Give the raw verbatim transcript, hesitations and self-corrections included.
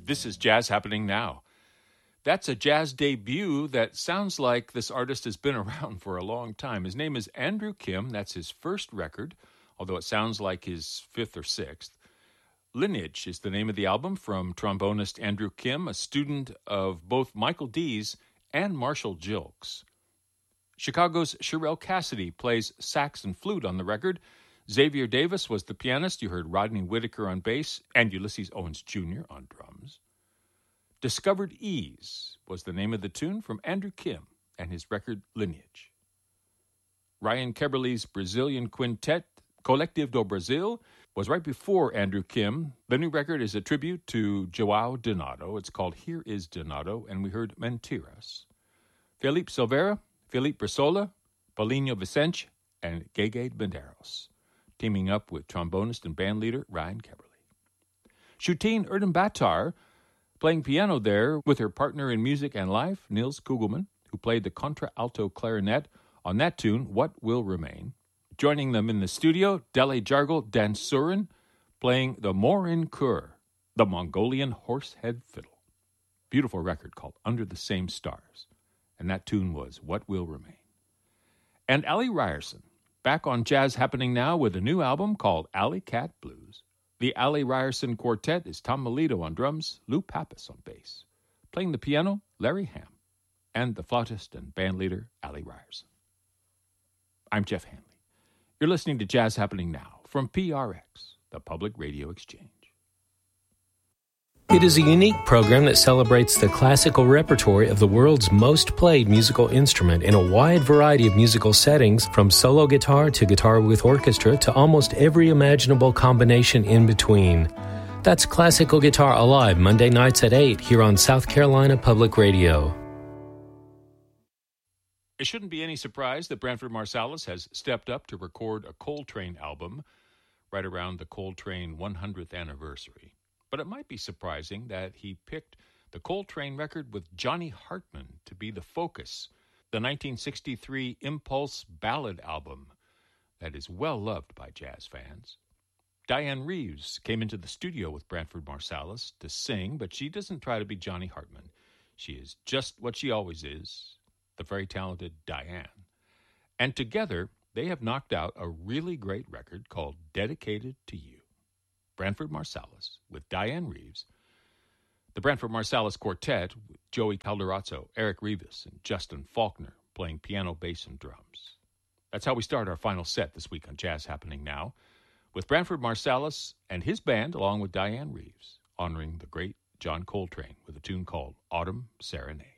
This is Jazz Happening Now. That's a jazz debut that sounds like this artist has been around for a long time. His name is Andrew Kim. That's his first record, although it sounds like his fifth or sixth. Lineage is the name of the album from trombonist Andrew Kim, a student of both Michael Dees and Marshall Gilks. Chicago's Sherelle Cassidy plays sax and flute on the record. Xavier Davis was the pianist. You heard Rodney Whitaker on bass and Ulysses Owens Junior on drums. Discovered Ease was the name of the tune from Andrew Kim and his record Lineage. Ryan Keberle's Brazilian quintet, Collective do Brasil, was right before Andrew Kim. The new record is a tribute to Joao Donato. It's called Here is Donato, and we heard Mentiras. Felipe Silveira, Felipe Brizola, Paulinho Vicente, and Gege Medeiros, teaming up with trombonist and bandleader Ryan Keberle. Shutine Erdem-Batar, playing piano there with her partner in music and life, Nils Kugelman, who played the contra-alto clarinet on that tune, What Will Remain. Joining them in the studio, Dele Jargel Dansurin, playing the Morin Kur, the Mongolian horsehead fiddle. Beautiful record called Under the Same Stars, and that tune was What Will Remain. And Ali Ryerson, back on Jazz Happening Now with a new album called Alley Cat Blues. The Ali Ryerson Quartet is Tom Melito on drums, Lou Pappas on bass. Playing the piano, Larry Hamm, and the flautist and bandleader, Ali Ryerson. I'm Jeff Hanley. You're listening to Jazz Happening Now from P R X, the Public Radio Exchange. It is a unique program that celebrates the classical repertoire of the world's most played musical instrument in a wide variety of musical settings, from solo guitar to guitar with orchestra to almost every imaginable combination in between. That's Classical Guitar Alive, Monday nights at eight here on South Carolina Public Radio. It shouldn't be any surprise that Branford Marsalis has stepped up to record a Coltrane album right around the Coltrane one hundredth anniversary. But it might be surprising that he picked the Coltrane record with Johnny Hartman to be the focus, the nineteen sixty-three Impulse Ballad album that is well loved by jazz fans. Diane Reeves came into the studio with Branford Marsalis to sing, but she doesn't try to be Johnny Hartman. She is just what she always is, the very talented Diane. And together, they have knocked out a really great record called Dedicated to You. Branford Marsalis with Diane Reeves, the Branford Marsalis Quartet with Joey Calderazzo, Eric Rivas, and Justin Faulkner playing piano, bass, and drums. That's how we start our final set this week on Jazz Happening Now, with Branford Marsalis and his band, along with Diane Reeves, honoring the great John Coltrane with a tune called Autumn Serenade.